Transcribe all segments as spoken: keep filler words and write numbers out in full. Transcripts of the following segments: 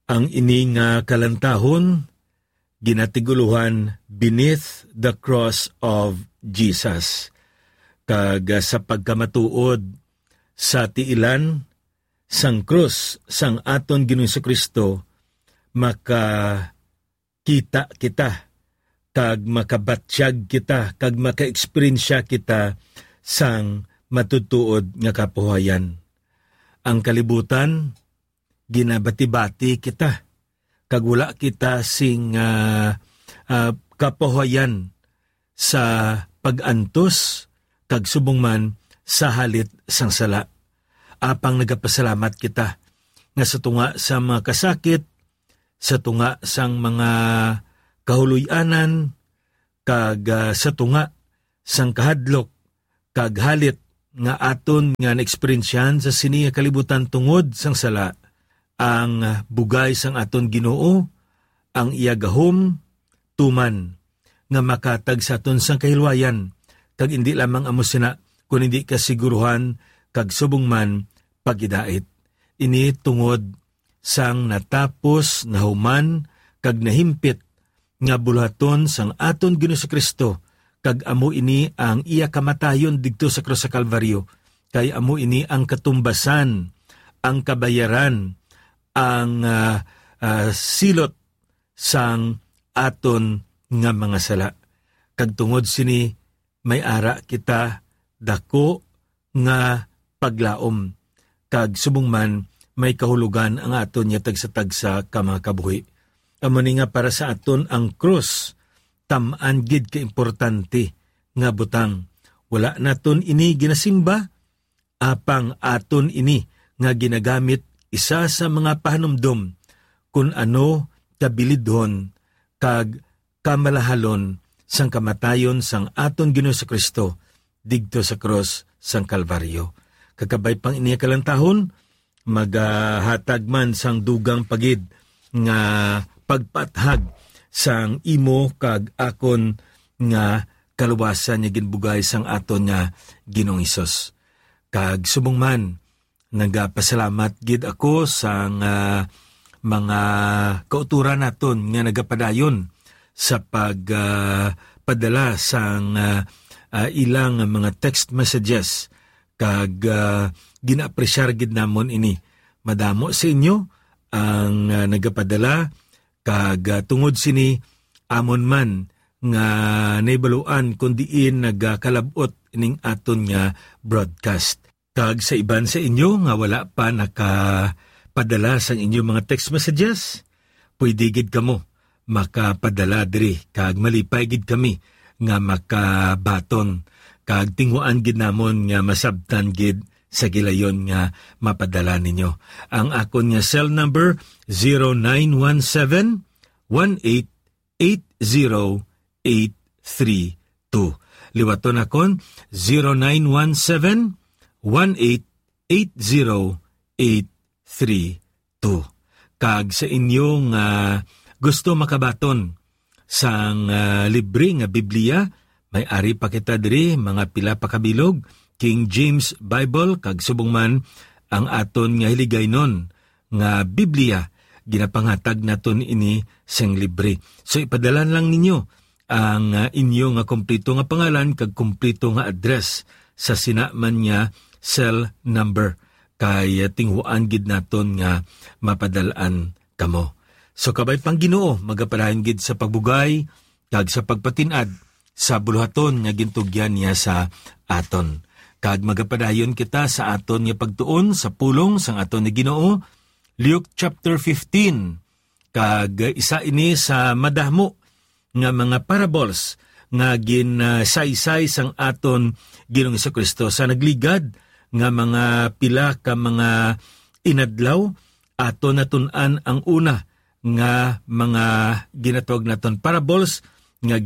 Ang ini nga kalantahon ginatiguluhan beneath the cross of Jesus. Kag sa pagkamatuod sa tiilan sang krus sang aton Ginoong Kristo, maka kita kita kag makabatsyag kita kag maka-eksperyensya kita sang matutuod nga kapuhayan. Ang kalibutan ginabati-bati kita kag wala kita sing uh, uh, kapuhayan sa pag-antos kag subong man sa halit sang sala. Apang nagapasalamat kita nga sa tunga sa mga kasakit, sa tunga sang mga kahuluyanan, kag uh, sa tunga sang kahadlok, kag halit nga aton nga na-eksperyensyahan sa sini nga kalibutan tungod sang sala. Ang bugay sang aton Ginoo, ang iyagahom, tuman, nga makatag sa aton sang kahilwayan, kag hindi lamang amo sina, kung hindi kasiguruhan, kag subong man pagidait. Ini tungod sang natapos, nahuman, kag nahimpit, nga bulhaton sang aton Ginoong Kristo, kag amo ini ang iya kamatayon digto sa krus sa Kalbaryo, kay amo ini ang katumbasan, ang kabayaran, ang uh, uh, silot sang aton nga mga sala. Kag tungod sini may ara kita dako nga paglaom, kag subong man may kahulugan ang aton nga tagsa-tagsa ka mga kabuhi. Amo ni nga para sa aton ang krus, tam-an gid ka importante nga butang. Wala naton ini ginasimba, apang aton ini nga ginagamit isa sa mga pahanumdom kung ano kabilidhon kag kamalahalon sang kamatayon sang aton Ginoong Kristo digto sa krus sang Kalbaryo. Kakabay pang iniya kalantahon, magahatag man sang dugang pagid nga pagpathag sang imo kag akon nga kaluwasan nga ginbugay sang aton nga Ginoong Hesus. Kag subong man, nagapasalamat gid ako sang uh, mga kauturan naton nga nagapadayon sa pagpadala uh, sang uh, uh, ilang mga text messages, kag uh, gina-apresyar gid namon ini. Madamo sa inyo ang uh, nagapadala, kag uh, tungod sini amon man nga naibaluan kundiin nagkalabot ining aton nga broadcast. Kag sa iban sa inyo nga wala pa nakapadala sa inyo mga text messages, pwede gid kamo makapadala diri, kag malipay gid kami nga makabaton, kag tinguan gid namon nga masabtan gid sa gilayon nga mapadala ninyo. Ang akon nga cell number zero nine one seven, one eight eight zero eight three two. Liwaton akon zero nine one seven, one eight eight zero eight three two. Kag sa inyong uh, gusto makabaton sang uh, libre nga Biblia, may ari pa kita diri mga pila pa kabilog, King James Bible, kag subong man ang aton nga hiligaynon nga Biblia, ginapanghatag naton ini sang libre. So ipadalan lang ninyo ang uh, inyo nga kompleto nga pangalan kag kompleto nga address sa sinaman niya cell number, kay uh, tinghuan gid naton nga mapadalaan kamo. So kabay pang Ginoo, magapadayon gid sa pagbugay kag sa pagpatinad sa buluhaton nga gintugyan niya sa aton. Kag magapadayon kita sa aton nga pagtuon sa pulong sang aton ni Ginoo, Luke chapter fifteen. Kag isa ini sa madahmo nga mga parables nga ginasaysay sang aton Ginoong Kristo sa nagligad nga mga pila ka mga inadlaw, aton natun-an ang una nga mga ginatawag naton parables nga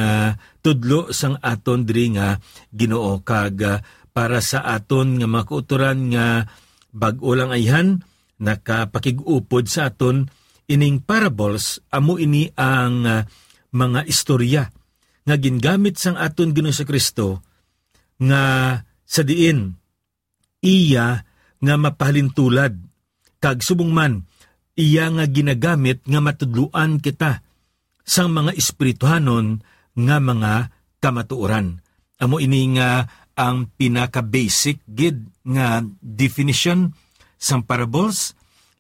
ginatudlo sang aton diri nga Ginoo, kag uh, para sa aton nga mga kauturan nga bag-o lang ayhan nakapakig-upod sa aton ining parables, amo ini ang uh, mga istorya nga gingamit sang aton Ginoong Kristo nga sa diin iya nga mapahalintulad kag subong man iya nga ginagamit nga matudluan kita sang mga espirituhanon nga mga kamatuoran. Amo ini nga ang pinaka-basic gid nga definition sang parables,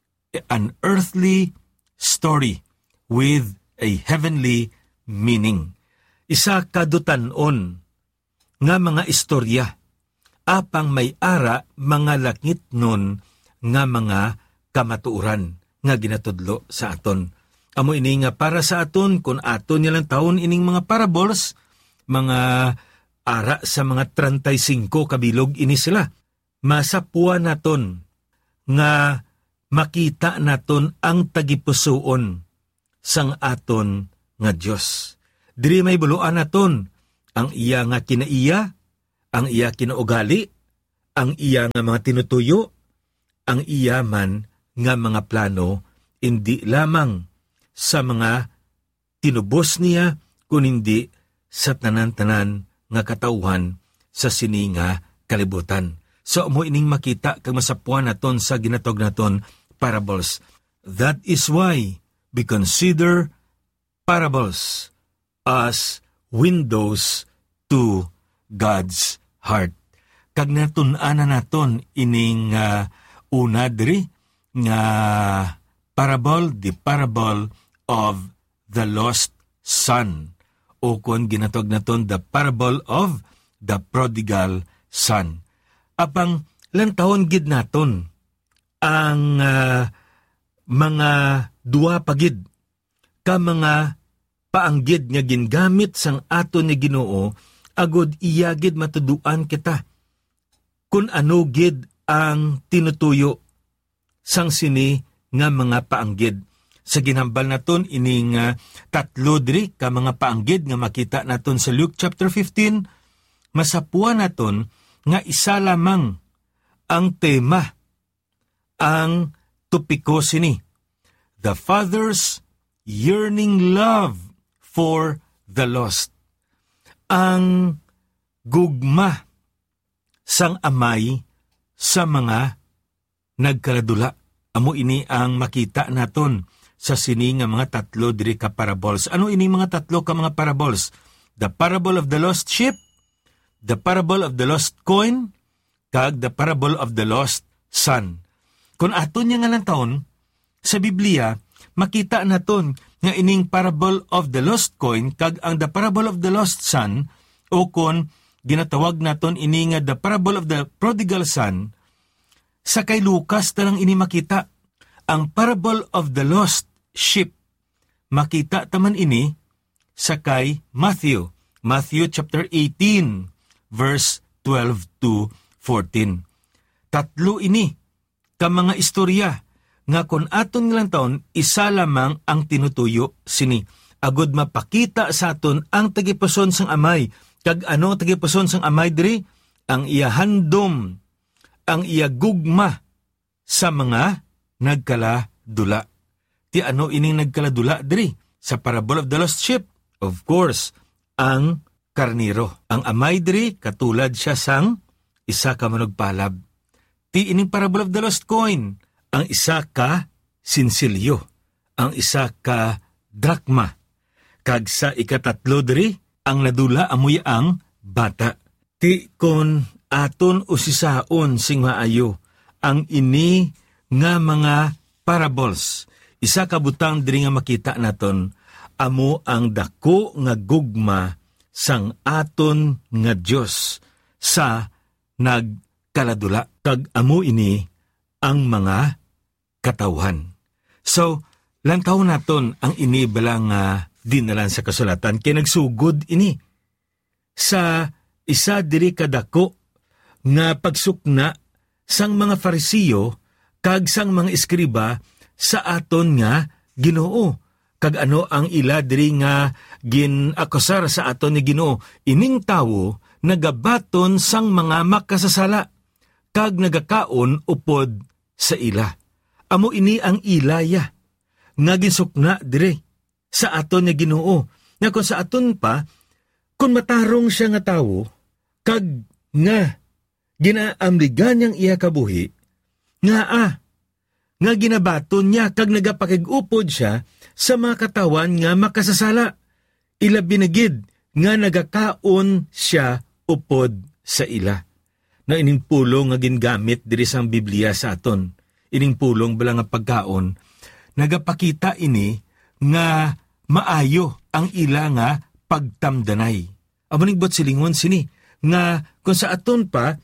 an earthly story with a heavenly meaning. Isa kadutanon nga mga istorya, apang may ara mga lakit nun nga mga kamatuoran nga ginatudlo sa aton. Amo ini nga para sa aton, kung aton nilang taon ining mga parables, mga ara sa mga thirty-five kabilog ini sila. Masapuan naton nga makita naton ang tagipusoon sang aton nga Dios. Diri may buluan naton ang iya nga kinaiya, ang iya kinaugali, ang iya nga mga tinutuyo, ang iya man nga mga plano, hindi lamang sa mga tinubos niya, kung hindi sa tanan-tanan nga katauhan sa sininga kalibutan. So mo ining makita kag masapuan naton sa ginatog naton parables. That is why we consider parables as windows to God's heart. Kag natun-ana naton ining uh, una diri nga parable, the parable of the lost son, o kung ginatog naton the parable of the prodigal son. Apang lantahon gid naton ang uh, mga duwa pagid ka mga paanggid nga gingamit sang aton ni Ginoo, agod iya gid matuduan kita kun ano gid ang tinutuyo sang sini nga mga paanggid. Sa ginhambal naton ining uh, tatlo diri ka mga paanggid nga makita naton sa Luke chapter fifteen, masapuan naton nga isa lamang ang tema, ang topiko sini. The Father's yearning love for the lost. Ang gugma sang amay sa mga nagkaladula. Amo ini ang makita naton sa sini nga mga tatlo diri ka parables. Ano ini mga tatlo ka mga parables? The parable of the lost sheep, the parable of the lost coin, kag the parable of the lost son. Kung aton niya nga lang taon, sa Biblia, makita naton nga ining parable of the lost coin, kag ang the parable of the lost son, o kung ginatawag naton ini nga the parable of the prodigal son, sa kay Lucas talang ini makita. Ang parable of the lost sheep, makita taman ini sa kay Matthew. Matthew chapter eighteen, verse twelve to fourteen. Tatlo ini ka mga istorya nga kon aton nga lang taon, isa lamang ang tinutuyo sini. Agod mapakita sa aton ang tagipuson sang amay. Kag ano tagipuson sang amay diri? Ang iya handom, ang iya gugma sa mga nagkaladula. Ti ano ining nagkaladula diri? Sa parable of the lost sheep, of course, ang karniro. Ang amay diri, katulad siya sang isa ka manugpalab. Ti ining parable of the lost coin, ang isa ka sinsilyo, ang isa ka drachma. Kag sa ikatatlo diri, ang nadula amoy ang bata. Ti kon aton usisaon sing maayo, ang ini nga mga parables, isa ka butang diri nga makita naton, amo ang dako nga gugma sang aton nga Dios sa nagkaladula. Kag amo ini ang mga katawhan. So, lantaw naton ang ini balang uh, dinalan sa kasulatan, kay nagsugod ini sa isa diri kadako nga pagsukna sang mga Farisiyo kag sang mga eskriba sa aton nga Ginoo. Kag ano ang ila diri nga ginakusar sa aton ni Ginoo? Ining tawo nagabaton sang mga makasasala kag nagakaon upod sa ila. Amo ini ang ilaya nga ginsukna diri sa aton nga Ginoo. Nga kung sa aton pa, kung matarong siya nga tawo kag nga ginaamligan niyang iya kabuhi, nga ah, nga ginabaton niya kag nagapakig-upod siya sa mga katawan nga makasasala. Ila binagid nga nagakaon siya upod sa ila. Na ining pulong nga gingamit diri sang Biblia sa aton. Ining pulong bala nga pagkaon, nagapakita ini nga maayo ang ila nga pagtamdanay. Amo ning bot silingon sini nga kung sa aton pa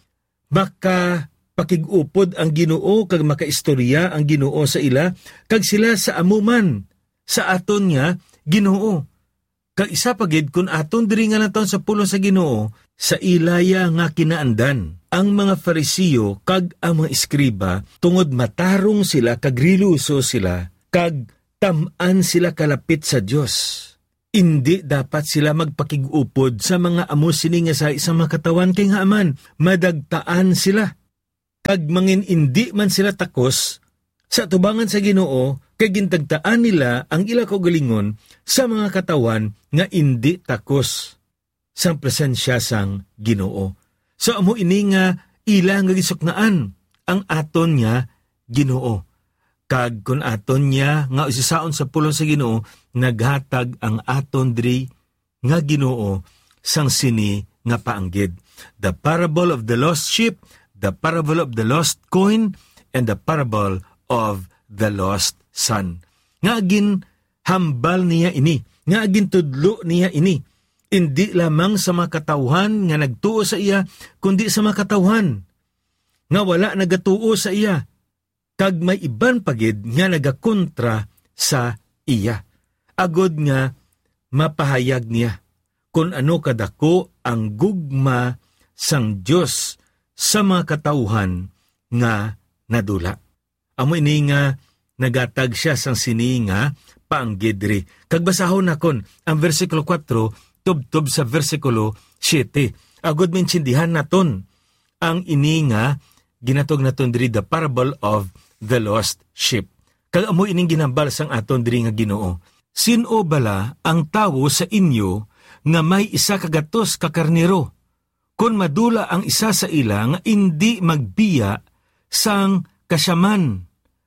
baka pakigupod ang Ginoo kag makaistorya ang Ginoo sa ila kag sila sa amuman sa aton nga Ginoo. Kag isa pagid kun aton diri nga naton sa pulong sa Ginoo, sa ilaya nga kinaandan ang mga Farisiyo kag ang mga eskriba tungod matarong sila kag riluso sila kag tam-an sila kalapit sa Dios. Indi dapat sila magpakigupod sa mga amo sini nga sa isang makatawan kay nga aman madagtaan sila. Kag mangin indi man sila takos sa tubangan sa Ginoo kay gintagtaan nila ang ila kaugalingon sa mga katawan nga indi takos sang presensya sang Ginoo. So amo ini nga ila nga gisuknaan ang aton nga Ginoo. Kag kun aton niya nga usisaon sa pulong sa Ginoo, naghatag ang aton diri nga Ginoo sang sini nga paanggid. The parable of the lost sheep, the parable of the lost coin, and the parable of the lost son. Nga agin hambal niya ini, nga agin tudlo niya ini. Hindi lamang sa mga katawhan nga nagtuo sa iya, kundi sa mga katawhan nga wala nagatuo sa iya. Kag may iban pagid nga nagakontra sa iya. Agod nga mapahayag niya kung ano kadako ang gugma sang Dios sa mga katawhan nga nadula. Amo ini nga nagatag siya sang sini nga paanggidri. Kag basahon nakon ang versikulo four tubtob sa versikulo seven. Agod minsindihan naton ang ini nga ginatog naton diri the parable of the lost sheep. Kag amo ining ginambal sang aton diri nga Ginoo. Sino bala ang tawo sa inyo nga may isa kagatos ka karnero? Kun madula ang isa sa ila nga indi magbiya sang kasyaman,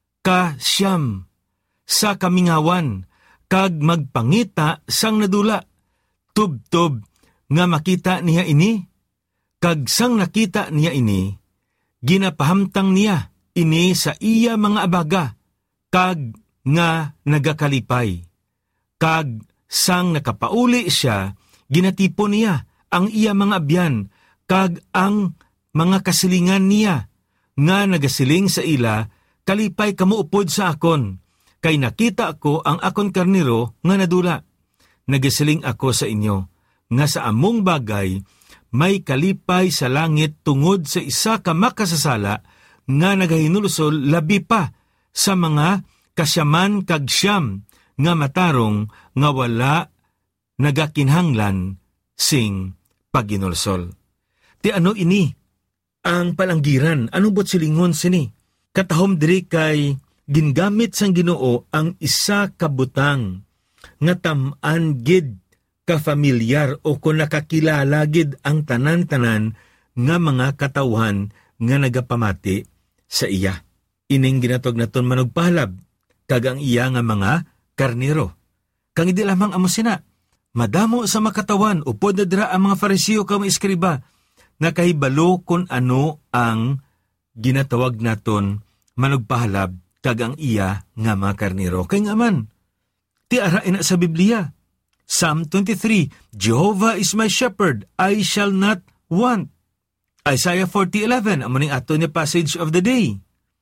kasyam, sa kamingawan, kag magpangita sang nadula. Tubtob nga makita niya ini, kag sang nakita niya ini, ginapahamtang niya ini sa iya mga abaga, kag nga nagakalipay. Kag sang nakapauli siya, ginatipon niya ang iya mga abyan, kag ang mga kasilingan niya, nga nagasiling sa ila, kalipay kamuupod sa akon, kay nakita ako ang akon karnero nga nadula. Nagasiling ako sa inyo, nga sa among bagay, may kalipay sa langit tungod sa isa ka makasasala, nga nagahinulsol labi pa sa mga kasyaman kag siyam nga matarong nga wala nagakinhanglan sing paginulsol. Ti ano ini ang palanggiran? Ano bot silingon sini? Katahom diri kay gingamit sang Ginoo ang isa ka butang nga tam-an gid ka familiar o kung nakakilala gid ang tanan-tanan nga mga katawhan nga nagapamati sa iya. Ining ginatog naton manugpahalab kag ang iya nga mga karnero. Kang hindi lamang amo sina, madamo sa makatawan upod na dira ang mga Farisiyo kang eskriba nga kahibalo kung ano ang ginatawag naton manugpahalab kag ang iya nga mga karnero. Kay nga man, ti arain na sa Biblia. Psalm twenty-three, Jehovah is my shepherd, I shall not want. Isaiah forty eleven, amo ning ato ni passage of the day.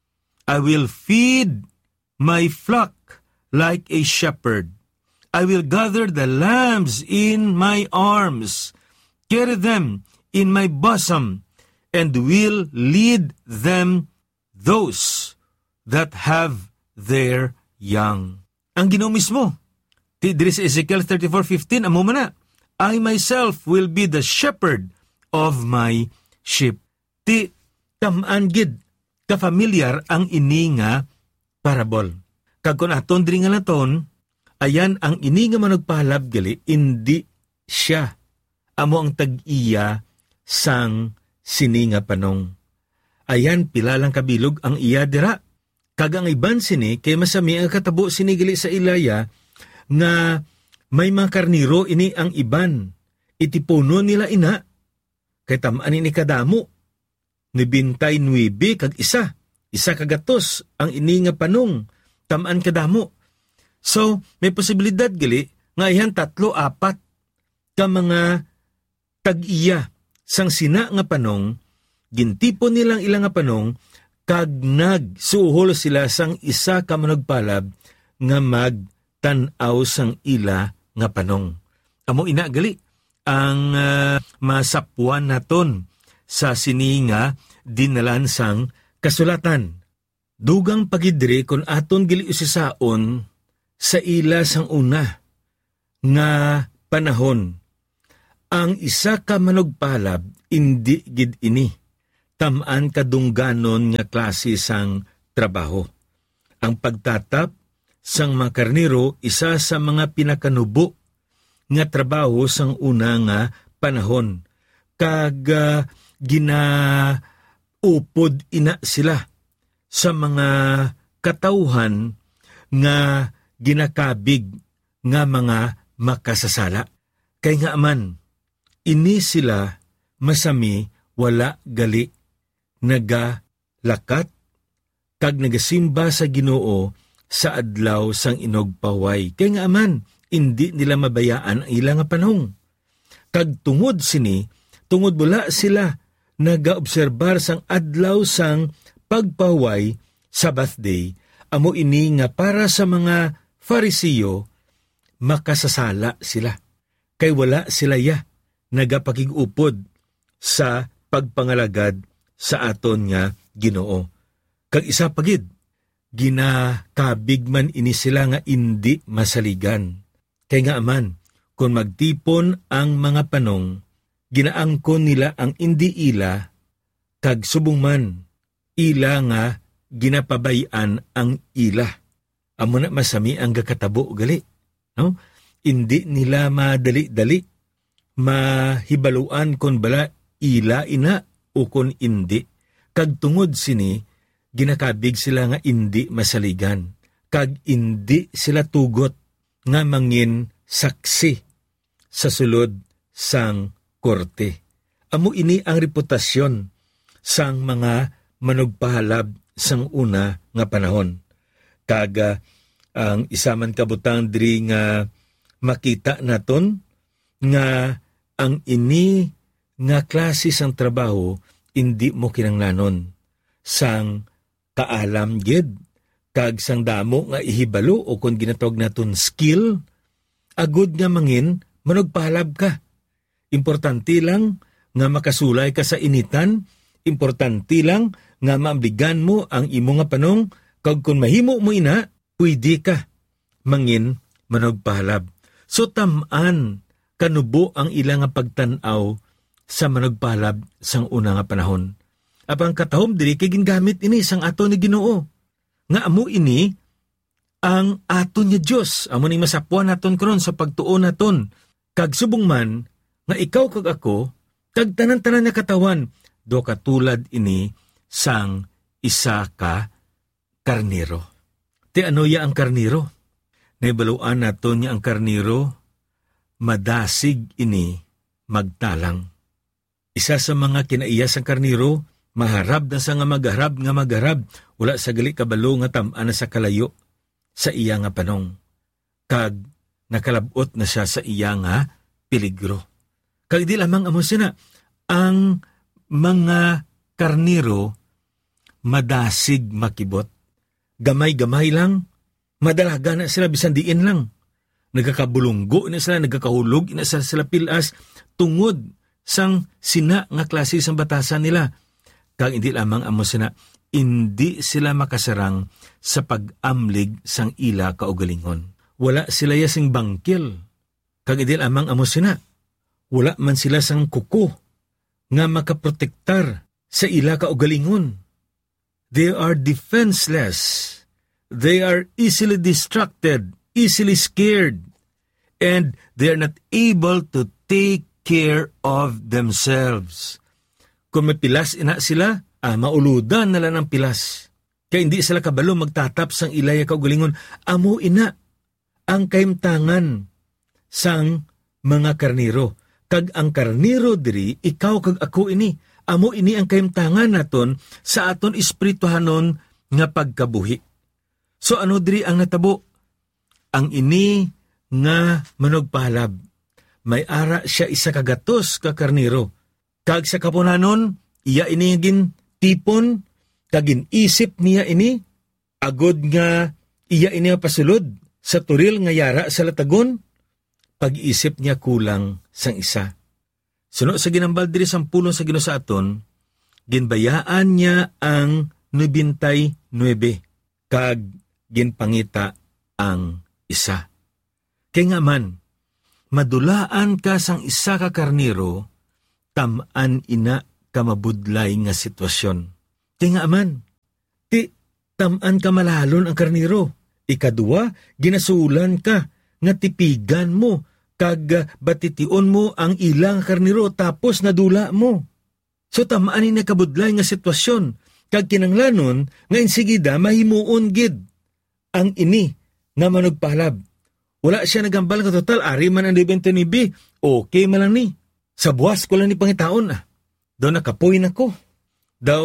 I will feed my flock like a shepherd. I will gather the lambs in my arms, carry them in my bosom, and will lead them those that have their young. Ang Ginoo mismo, ti diri sa Ezekiel thirty-four fifteen, amo man na, I myself will be the shepherd of my sheep. Ti tam-an gid ka-familiar ang ini nga parabol. Kag kun aton diri nga naton, ayan ang ini nga manugpahalab gali, indi siya amo ang tag-iya sang sini nga panong. Ayan pila lang kabilog ang iya dira. Kagang iban sini, kay masami ang katabo sinigali sa Ilaya, nga may mga karniro ini ang iban. Itipuno nila ina, kay tamaan ini kadamo. Nibintay nuibi kag isa, isa kagatos ang ini nga panong, tamaan kadamo. So, may posibilidad gali, nga ihan tatlo, apat, ka mga tag-iya, sang sina nga panong, gintipo nilang ilang nga panong, kag nagsuhol sila sang isa ka managpalab, nga magtanaw sang ila nga panong. Amo ina gali, ang uh, masapuan naton sa sininga dinalan sang kasulatan. Dugang pagidri kon aton gili usisaon sa ila sang una nga panahon. Ang isa ka manugpalab indi gid ini. Tamaan kadungganon nga klase sang trabaho. Ang pagtatap sang mga karniro isa sa mga pinakanubo nga trabaho sang una nga panahon. Kag uh, ginaupod ina sila sa mga katauhan nga ginakabig nga mga makasasala. Kay nga man, ini sila masami wala gali nagalakat kag nagasimba sa Ginoo sa adlaw sang inogpaway. Kay nga man, hindi nila mabayaan ang ilang panahon. Kag tungod sini, tungod bula sila nagaobserbar sang adlaw sang pagpaway, Sabbath day, amo ini nga para sa mga Farisiyo, makasasala sila. Kay wala sila ya nagapakigupod sa pagpangalagad sa aton nga Ginoo. Kag isa pagid, ginakabig man ini sila nga indi masaligan. Kay nga aman, kung magtipon ang mga panong, ginaangkon nila ang indi ila, kag subong man, ila nga ginapabayan ang ila. Amo na masami ang gakatabo gali. No? Indi nila madali-dali, mahibaluan kon bala ila ina o kon indi. Kag tungod sini, ginakabig sila nga indi masaligan. Kag indi sila tugot nga mangin saksi sa sulod sang korte. Amo ini ang reputasyon sang mga manugpahalab sang una nga panahon. Kaga ang isaman kabutang diri nga makita naton nga ang ini nga klase sang trabaho indi mo kinanglanon sang kaalam gid kag sang damo nga ihibalo o kung ginatawag naton skill agud nga mangin manugpahalab ka. Importante lang nga makasulay ka sa initan, importante lang nga maambigan mo ang imo nga panong, kag kung mahimo mo ina, pwede ka mangin manugpahalab. So tamaan kanubo ang ilang nga pagtanaw sa manugpahalab sang una nga panahon. Apang katahom diri kay gingamit ini sang ato ni Ginoo. Nga amo ini ang ato niya Dios. Amo ning masapuan naton karon sa pagtuon naton. Kag subong man nga ikaw kag ako kag tanan-tanan nga katawan do katulad ini sang isa ka karniro. Ti ano ya ang karniro? Naibaluan naton niya ang karniro, madasig ini magtalang. Isa sa mga kinaiya sang karniro, maharab na sa nga magharab nga magharab, wala sa gali kabalo nga tam-an na sa kalayo sa iya nga panong. Kag nakalabot na siya sa iya nga peligro. Kag di lamang amo sina, ang mga karniro madasig makibot. Gamay-gamay lang, madalaga na sila bisan diin lang. Nagakabulunggo na sila, nagakahulog na sila, sila pilas tungod sang sina nga klase sang batasan nila. Kag hindi lamang amo sina, hindi sila makasarang sa pag-amlig sang ila kaugalingon. Wala sila yasing bangkil. Kag hindi lamang amo sina, wala man sila sang kuko nga makaprotektar sa ila kaugalingon. They are defenseless. They are easily distracted, easily scared, and they are not able to take care of themselves. Kung may pilas ina sila, ah, mauludan na lang ng pilas. Kaya hindi sila kabalo magtatap sang ilaya kaugalingon, amo ina ang kaimtangan sang mga karniro. Kag ang karniro diri, ikaw kag ako ini. Amo ini ang kaimtangan naton sa aton espirituhanon nga pagkabuhi. So ano diri ang natabo? Ang ini nga manugpalab. May ara siya isa kagatos ka karniro. Kag sa kapunanon, iya ini gin tipon, kagin isip niya ini, agod nga iya ini pasulod sa turil nga yara sa latagon, pag-isip niya kulang sang isa. Suno sa ginambal diri sampulong sa Ginoo sa aton, ginbayaan niya ang nubintay nuebe, kag ginpangita ang isa. Kaya nga man, madulaan ka sang isa ka karniro, tamaan ina ka mabudlay nga sitwasyon. Kaya nga man, ti tamaan ka malalon ang karniro. Ikadua, ginasulan ka nga tipigan mo, kag batitiun mo ang ilang karniro tapos nadula mo. So tamaan ni nakabudlay nga sitwasyon, kag kinanglanon nga insigida mahimuon gid ang ini nga manugpalab. Wala siya nagambal nga total, ari man ang debente ni B, okay man lang ni. Sa buwas ko lang ni pangitaon ah. Daw nakapoy na ko. Daw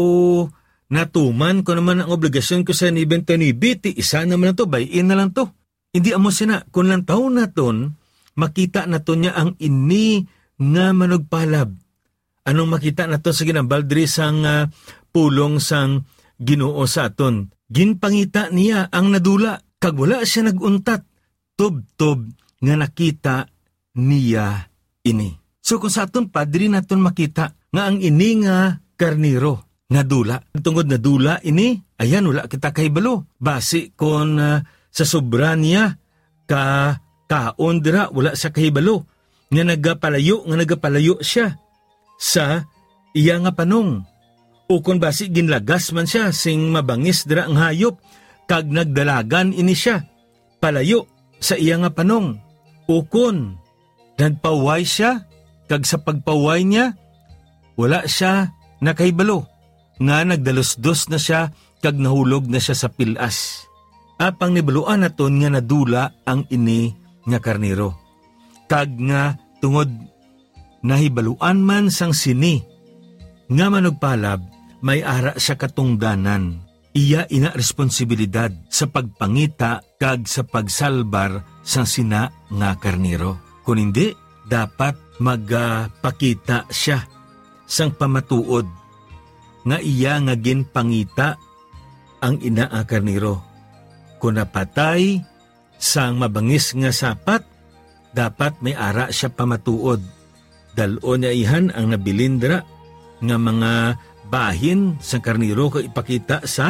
natuman ko naman ang obligasyon ko sa nibente ni B, ti isa naman na to, bayin na lang to. Hindi amo sina, kung lang taon na ton, makita na to niya ang ini nga manugpalab. Anong makita na to sa ginambal diri sang uh, pulong sang Ginoo sa aton? Ginpangita niya ang nadula, kag wala siya naguntat. Tub-tub nga nakita niya ini. So kung sa aton pa, diri naton makita nga ang ini nga karniro, nga dula. Tungod na dula ini, ayan wala kita kahibalo. Basi kung uh, sa sobra niya, ka kaon dira, wala sa kahibalo. Nga nagapalayo, nga nagapalayo siya sa iya nga panong. O kung basi ginlagas man siya, sing mabangis dira ang hayop, kag nagdalagan ini siya, palayo sa iya nga panong. O kung nagpaway siya, kag sa pagpaway niya, wala siya nakahibalo, nga nagdalos-dos na siya, kag nahulog na siya sa pilas. Apang nibaluan naton nga nadula ang ini nga karniro. Kag nga tungod nahibaluan man sang sini, nga manugpalab, may ara siya katungdanan. Iya ina responsibilidad sa pagpangita kag sa pagsalbar sang sina nga karniro. Kung hindi, dapat magpakita uh, siya sang pamatuod nga iya nga ginpangita ang ina nga karniro. Kung napatay sang mabangis nga sapat, dapat may ara siya pamatuod. Dalo niya ihan ang nabilindra nga mga bahin sa karniro kay ipakita sa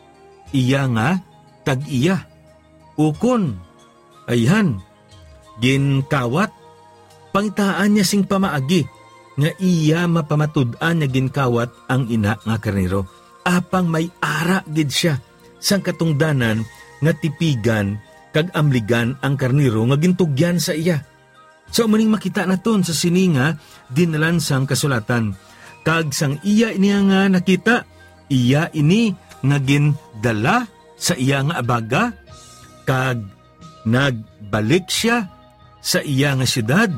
iya nga tag-iya. Ukon, ayhan, ginkawat, pangitaan niya sing pamaagi, nga iya mapamatud-an niya ginkawat ang ina nga karniro. Apang may ara gid siya, sang katungdanan nga tipigan kag amligan ang karniro nga gintugyan sa iya. So maning makita naton sa sininga dinalan sang kasulatan. Kag sang iya ini nga nakita, iya ini nga gindala sa iya nga abaga, kag nagbalik siya sa iya nga syudad,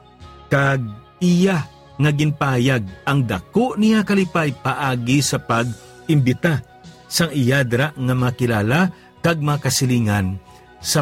kag iya nga ginpayag ang dako niya kalipay paagi sa pag-imbita sang iya dira nga makilala kag makasilingan sa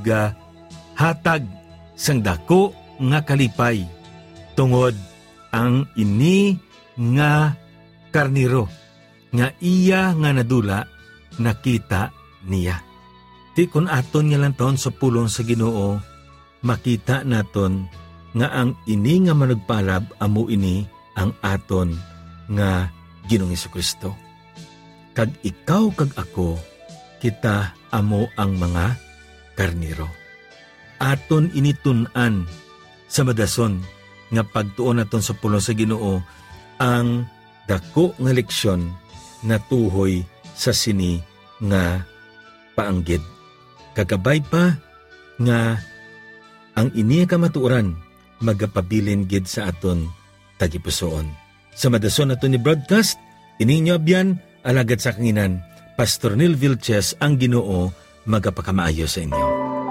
paghatag uh, sang dako nga kalipay tungod ang ini nga karniro nga iya nga nadula nakita niya. Ti kun aton nga lang taon sa pulong sa Ginoo, makita naton nga ang ini nga managpalab amo ini ang aton nga Ginoong Hesukristo. Kag ikaw kag ako, kita amo ang mga karniro. Aton initun-an sa madason nga pagtuon naton sa pulong sa Ginoo ang dako nga leksyon na tuhoy sa sini nga paanggid. Kagabay pa nga ang ini kamatuoran magapabilin gid sa aton tagipusoon. Sa madason naton ni broadcast, ininyo abyan alagad sa kanginan Pastor Neil Vilches, ang Ginoo magapakamaayo sa inyo.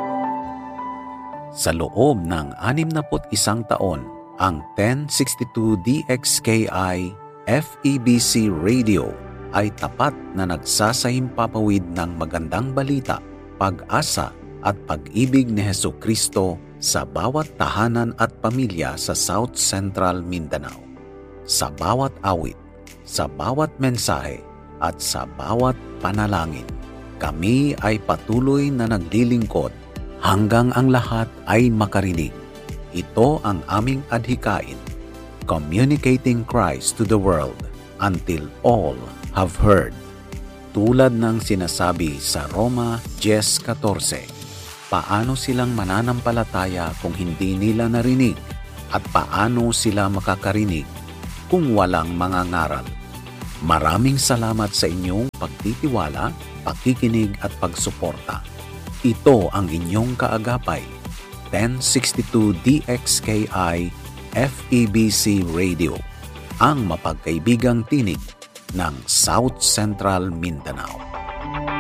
Sa loob ng anim na put isang taon, ang ten sixty-two D X K I F E B C Radio ay tapat na nagsasahimpapawid ng magandang balita, pag-asa at pag-ibig ni Hesukristo sa bawat tahanan at pamilya sa South Central Mindanao. Sa bawat awit, sa bawat mensahe, at sa bawat panalangin, kami ay patuloy na naglilingkod hanggang ang lahat ay makarinig. Ito ang aming adhikain, communicating Christ to the world until all have heard. Tulad ng sinasabi sa Roma ten fourteen, paano silang mananampalataya kung hindi nila narinig at paano sila makakarinig kung walang mga ngaral? Maraming salamat sa inyong pagtitiwala, pakikinig at pagsuporta. Ito ang inyong kaagapay, ten sixty-two D X K I F E B C Radio, ang mapagkaibigang tinig ng South Central Mindanao.